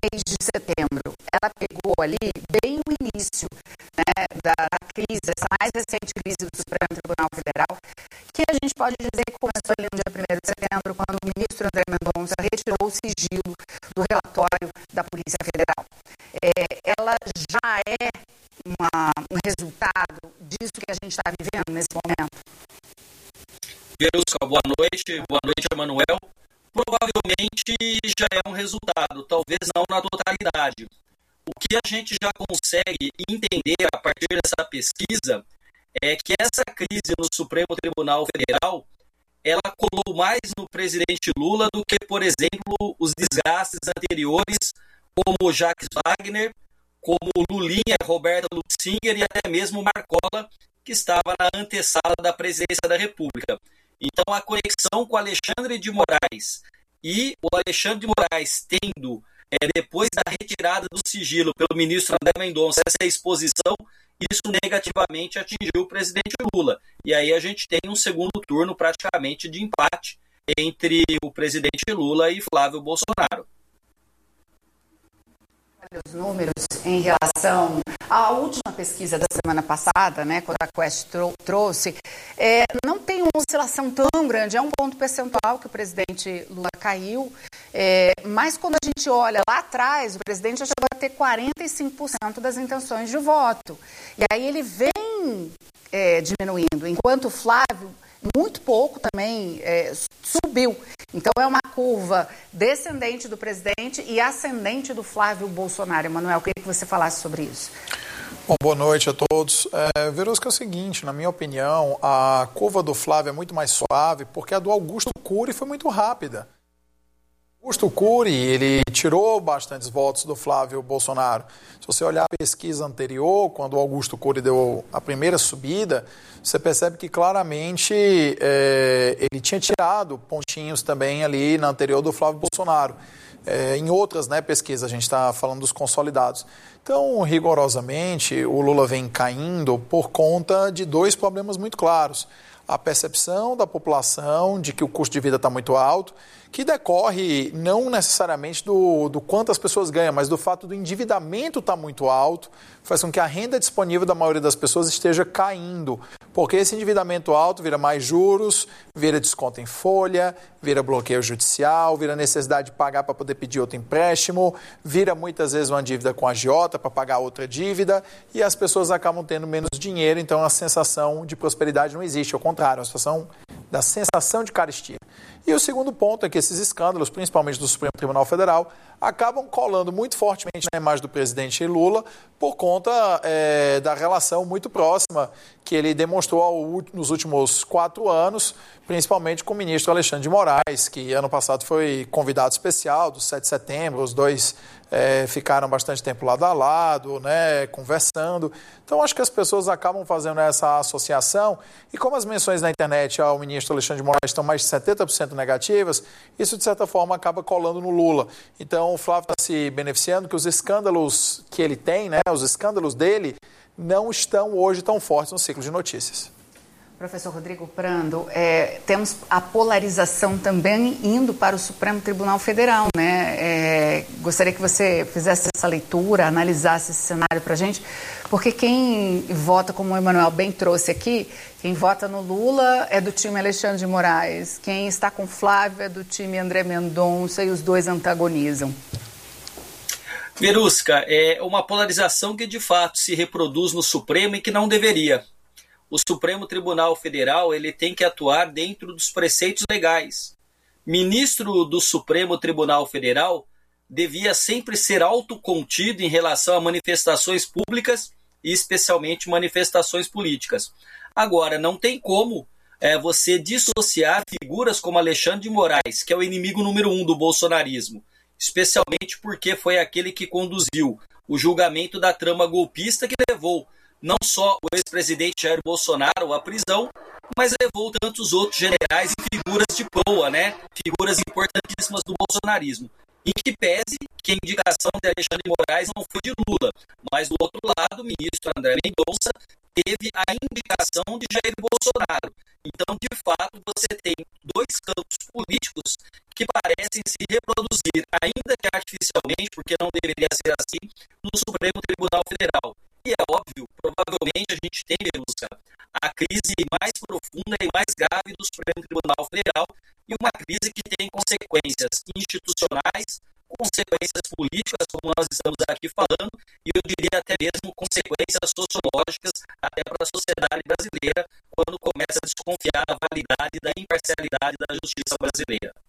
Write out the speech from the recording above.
mês de setembro, ela pegou ali bem o início, né, da crise, essa mais recente crise do Supremo Tribunal Federal, que a gente pode dizer que começou ali no dia 1º de setembro, quando o ministro André Mendonça retirou o sigilo do relatório da Polícia Federal. Ela já é um resultado disso que a gente está vivendo nesse momento? Verusca, boa noite, Emanuel. Provavelmente já é um resultado, talvez não na totalidade. O que a gente já consegue entender a partir dessa pesquisa é que essa crise no Supremo Tribunal Federal, ela colou mais no presidente Lula do que, por exemplo, os desgastes anteriores, como Jacques Wagner, como Lulinha, Roberta Luxinger e até mesmo Marcola, que estava na antessala da presidência da República. Então, a conexão com Alexandre de Moraes e o Alexandre de Moraes tendo, depois da retirada do sigilo pelo ministro André Mendonça, essa exposição, isso negativamente atingiu o presidente Lula. E aí a gente tem um segundo turno praticamente de empate entre o presidente Lula e Flávio Bolsonaro. Os números em relação à última pesquisa da semana passada, né, quando a Quest trouxe, não tem uma oscilação tão grande, é um ponto percentual que o presidente Lula caiu, mas quando a gente olha lá atrás, o presidente já chegou a ter 45% das intenções de voto. E aí ele vem diminuindo, enquanto o Flávio, muito pouco também, subiu. Então é uma curva descendente do presidente e ascendente do Flávio Bolsonaro. Emanuel, eu queria que você falasse sobre isso. Bom, boa noite a todos. Verusca, é o seguinte, na minha opinião, a curva do Flávio é muito mais suave porque a do Augusto Cury foi muito rápida. Augusto Cury, ele tirou bastantes votos do Flávio Bolsonaro. Se você olhar a pesquisa anterior, quando o Augusto Cury deu a primeira subida, você percebe que claramente ele tinha tirado pontinhos também ali na anterior do Flávio Bolsonaro. Em outras, né, pesquisas, a gente está falando dos consolidados. Então, rigorosamente, o Lula vem caindo por conta de dois problemas muito claros. A percepção da população de que o custo de vida está muito alto, que decorre não necessariamente do quanto as pessoas ganham, mas do fato do endividamento estar muito alto, faz com que a renda disponível da maioria das pessoas esteja caindo, porque esse endividamento alto vira mais juros, vira desconto em folha, vira bloqueio judicial, vira necessidade de pagar para poder pedir outro empréstimo, vira muitas vezes uma dívida com a agiota para pagar outra dívida, e as pessoas acabam tendo menos dinheiro, então a sensação de prosperidade não existe, ao contrário, a situação da sensação de carestia. E o segundo ponto é que esses escândalos, principalmente do Supremo Tribunal Federal, acabam colando muito fortemente na imagem do presidente Lula por conta da relação muito próxima que ele demonstrou nos últimos 4 anos, principalmente com o ministro Alexandre de Moraes, que ano passado foi convidado especial do 7 de setembro, os dois ficaram bastante tempo lado a lado, né, conversando. Então, acho que as pessoas acabam fazendo essa associação e como as menções na internet ao ministro Alexandre de Moraes estão mais de 70% negativas, isso, de certa forma, acaba colando no Lula. Então, o Flávio está se beneficiando que os escândalos que ele tem, né, os escândalos dele, não estão hoje tão fortes no ciclo de notícias. Professor Rodrigo Prando, temos a polarização também indo para o Supremo Tribunal Federal, né? Gostaria que você fizesse essa leitura, analisasse esse cenário para a gente, porque quem vota, como o Emanuel bem trouxe aqui, quem vota no Lula é do time Alexandre de Moraes, quem está com Flávio é do time André Mendonça e os dois antagonizam. Verusca, é uma polarização que de fato se reproduz no Supremo e que não deveria. O Supremo Tribunal Federal ele tem que atuar dentro dos preceitos legais. Ministro do Supremo Tribunal Federal devia sempre ser autocontido em relação a manifestações públicas e especialmente manifestações políticas. Agora, não tem como você dissociar figuras como Alexandre de Moraes, que é o inimigo número 1 do bolsonarismo, especialmente porque foi aquele que conduziu o julgamento da trama golpista que levou não só o ex-presidente Jair Bolsonaro à prisão, mas levou tantos outros generais e figuras de proa, né? Figuras importantíssimas do bolsonarismo. Em que pese que a indicação de Alexandre de Moraes não foi de Lula, mas do outro lado, o ministro André Mendonça teve a indicação de Jair Bolsonaro. Então, de fato, você tem dois campos políticos que parecem se reproduzir, ainda que artificialmente, porque não deveria ser assim, no Supremo Tribunal Federal. E é óbvio, provavelmente a gente tem, Verusca, a crise mais profunda e mais grave do Supremo Tribunal Federal, e uma crise que tem consequências institucionais, consequências políticas, como nós estamos aqui falando, e eu diria até mesmo consequências sociológicas até para a sociedade brasileira, quando começa a desconfiar da validade e da imparcialidade da justiça brasileira.